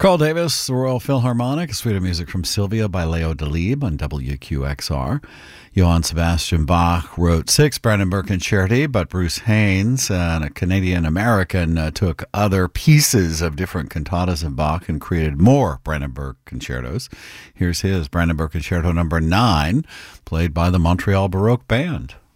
Carl Davis, the Royal Philharmonic, a suite of music from Sylvia by Leo Delibes on WQXR. Johann Sebastian Bach wrote 6 Brandenburg Concerti, but Bruce Haynes, a Canadian-American, took other pieces of different cantatas of Bach and created more Brandenburg Concertos. Here's his Brandenburg Concerto number 9, played by the Montreal Baroque Band.